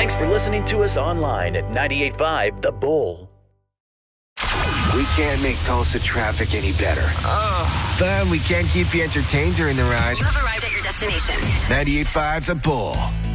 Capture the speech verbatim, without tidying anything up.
Thanks for listening to us online at ninety-eight point five The Bull. We can't make Tulsa traffic any better. Oh. But we can keep you entertained during the ride. You have arrived at your destination. ninety-eight point five The Bull.